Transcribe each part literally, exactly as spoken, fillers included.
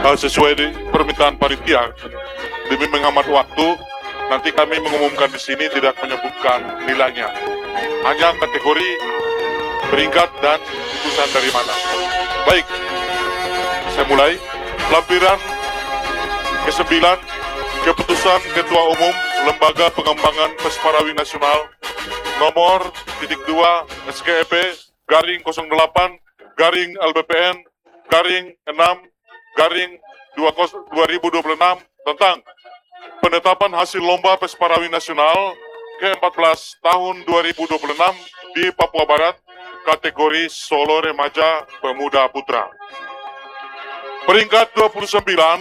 uh, sesuai di permintaan panitia. Demi menghemat waktu, nanti kami mengumumkan di sini tidak menyebutkan nilainya, hanya kategori, peringkat, dan utusan dari mana. Baik, saya mulai. Lampiran kesembilan, Keputusan Ketua Umum Lembaga Pengembangan Pesparawi Nasional nomor titik dua S K E P garing nol delapan garing L B P N garing enam garing dua ribu dua puluh enam tentang penetapan hasil lomba Pesparawi Nasional ke empat belas tahun dua ribu dua puluh enam di Papua Barat kategori Solo Remaja Pemuda Putra. Peringkat dua puluh sembilan,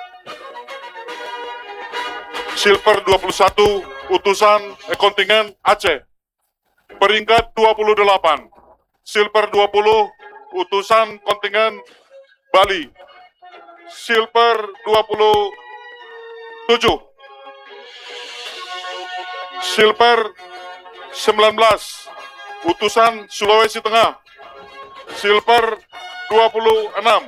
Silver dua puluh satu, utusan eh, kontingen Aceh. Peringkat dua puluh delapan, Silver dua puluh, utusan kontingen Bali. Silver dua puluh tujuh, Silver sembilan belas, utusan Sulawesi Tengah. Silver dua puluh enam,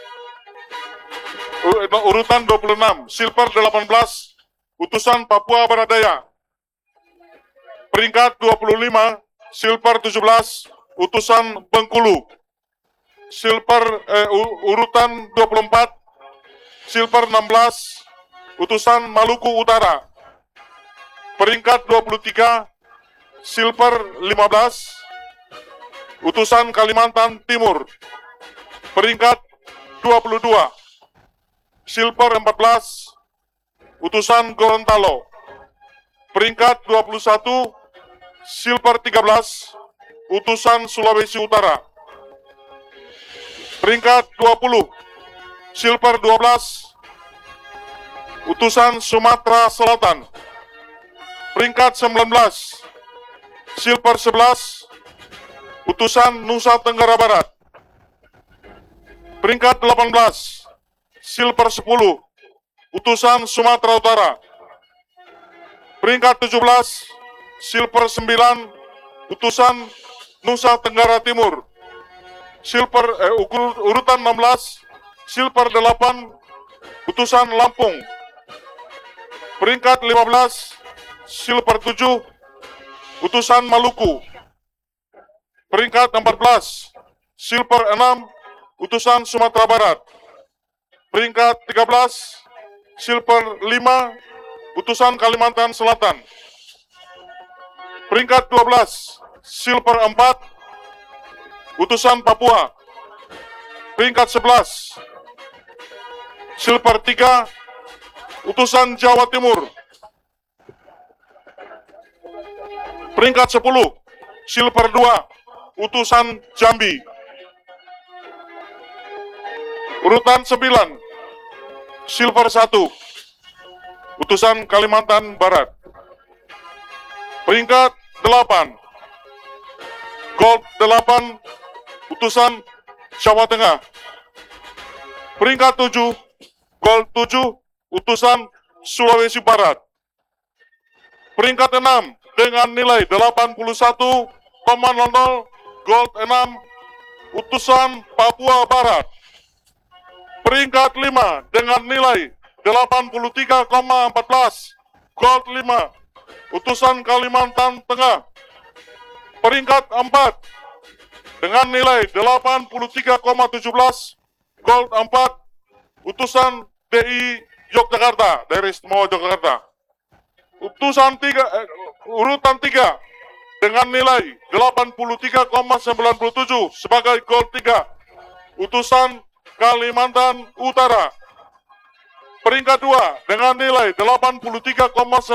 urutan dua puluh enam, Silver delapan belas, utusan Papua Barat Daya. Peringkat dua puluh lima, Silver tujuh belas, utusan Bengkulu. Silver eh, urutan dua puluh empat, Silver enam belas, utusan Maluku Utara. Peringkat dua puluh tiga, Silver lima belas, utusan Kalimantan Timur. Peringkat dua puluh dua, Silver empat belas, utusan Gorontalo. Peringkat dua puluh satu, Silver tiga belas, utusan Sulawesi Utara. Peringkat dua puluh, Silver dua belas, utusan Sumatera Selatan. Peringkat sembilan belas, Silver sebelas, utusan Nusa Tenggara Barat. Peringkat delapan belas, Silver sepuluh, utusan Sumatera Utara. Peringkat tujuh belas, Silver sembilan, utusan Nusa Tenggara Timur. Silver eh, ukur, urutan enam belas, Silver delapan, utusan Lampung. Peringkat lima belas, Silver tujuh, utusan Maluku. Peringkat empat belas, Silver enam, utusan Sumatera Barat. Peringkat tiga belas, Silver lima, utusan Kalimantan Selatan. Peringkat dua belas, Silver empat, utusan Papua. Peringkat sebelas, Silver tiga, utusan Jawa Timur. Peringkat sepuluh, Silver dua, utusan Jambi. Urutan sembilan, Silver satu, utusan Kalimantan Barat. Peringkat delapan, Gold delapan, utusan Jawa Tengah. Peringkat tujuh, Gold tujuh, utusan Sulawesi Barat. Peringkat enam dengan nilai delapan puluh satu koma nol nol, Gold enam, utusan Papua Barat. Peringkat lima dengan nilai delapan puluh tiga koma empat belas, Gold lima, utusan Kalimantan Tengah. Peringkat empat dengan nilai delapan puluh tiga koma tujuh belas, Gold empat, utusan D I Yogyakarta, Daerah Istimewa Yogyakarta. Utusan tiga, eh, urutan tiga dengan nilai delapan puluh tiga koma sembilan puluh tujuh sebagai Gold tiga, utusan Kalimantan Utara. Peringkat dua dengan nilai delapan puluh tiga koma